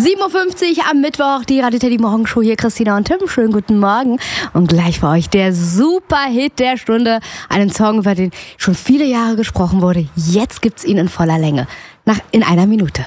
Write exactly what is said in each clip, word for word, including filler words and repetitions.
sieben Uhr fünfzig am Mittwoch, die Radio Teddy Morgenshow hier, Christina und Tim. Schönen guten Morgen. Und gleich für euch der Superhit der Stunde. Einen Song, über den schon viele Jahre gesprochen wurde. Jetzt gibt's ihn in voller Länge. Nach, in einer Minute.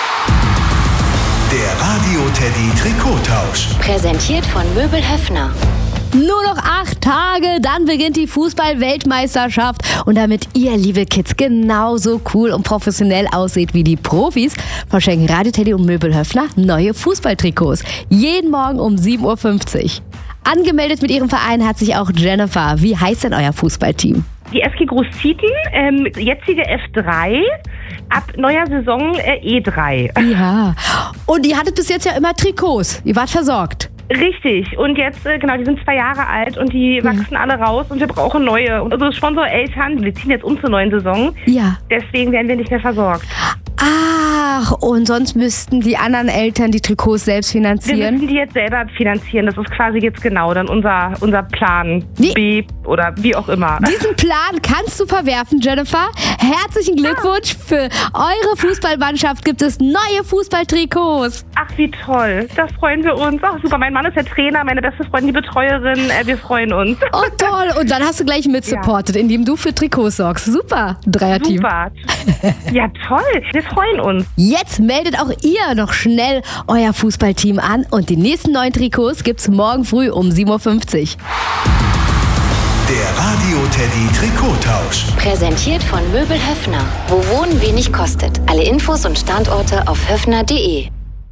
Der Radio Teddy Trikottausch. Präsentiert von Möbel Höffner. Nur noch acht Tage, dann beginnt die Fußball-Weltmeisterschaft. Und damit ihr, liebe Kids, genauso cool und professionell aussieht wie die Profis, verschenken Radio Teddy und Möbel Höffner neue Fußballtrikots. Jeden Morgen um sieben Uhr fünfzig. Angemeldet mit ihrem Verein hat sich auch Jennifer. Wie heißt denn euer Fußballteam? Die F G Großzieten, ähm, jetzige F drei, ab neuer Saison äh, E drei. Ja, und ihr hattet bis jetzt ja immer Trikots. Ihr wart versorgt. Richtig. Und jetzt, äh, genau, die sind zwei Jahre alt und die wachsen ja alle raus und wir brauchen neue. Und also Sponsor Eltern, wir ziehen jetzt um zur neuen Saison. Ja. Deswegen werden wir nicht mehr versorgt. Ach, und sonst müssten die anderen Eltern die Trikots selbst finanzieren? Wir müssen die jetzt selber finanzieren. Das ist quasi jetzt genau dann unser, unser Plan Wie? B oder wie auch immer. Diesen Plan kannst du verwerfen, Jennifer. Herzlichen Glückwunsch. Für eure Fußballmannschaft gibt es neue Fußballtrikots. Ach, wie toll. Das freuen wir uns. Ach, super. Mein Mann ist der Trainer, meine beste Freundin die Betreuerin. Äh, wir freuen uns. Oh, toll. Und dann hast du gleich mitsupportet, ja, indem du für Trikots sorgst. Super, Dreierteam. Super. Ja, toll. Wir freuen uns. Jetzt meldet auch ihr noch schnell euer Fußballteam an und die nächsten neuen Trikots gibt's morgen früh um sieben Uhr fünfzig. Der Radio Teddy Trikottausch. Präsentiert von Möbel Höffner. Wo Wohnen wenig kostet. Alle Infos und Standorte auf höffner punkt de.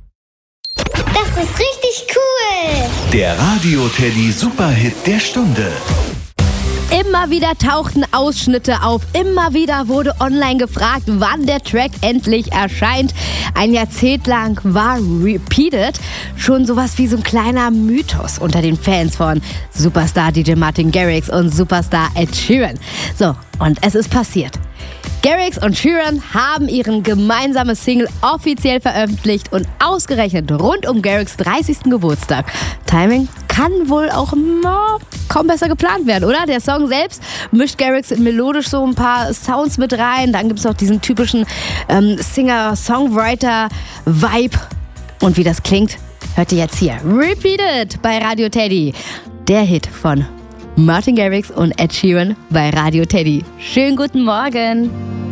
Das ist richtig cool. Der Radio Teddy Superhit der Stunde. Immer wieder tauchten Ausschnitte auf. Immer wieder wurde online gefragt, wann der Track endlich erscheint. Ein Jahrzehnt lang war Repeated schon sowas wie so ein kleiner Mythos unter den Fans von Superstar D J Martin Garrix und Superstar Ed Sheeran. So, und es ist passiert. Garrix und Sheeran haben ihren gemeinsamen Single offiziell veröffentlicht und ausgerechnet rund um Garrix' dreißigsten Geburtstag. Timing kann wohl auch no, kaum besser geplant werden, oder? Der Song selbst mischt Garrix melodisch so ein paar Sounds mit rein. Dann gibt es auch diesen typischen ähm, Singer-Songwriter-Vibe. Und wie das klingt, hört ihr jetzt hier. Repeated bei Radio Teddy. Der Hit von Martin Garrix und Ed Sheeran bei Radio Teddy. Schönen guten Morgen.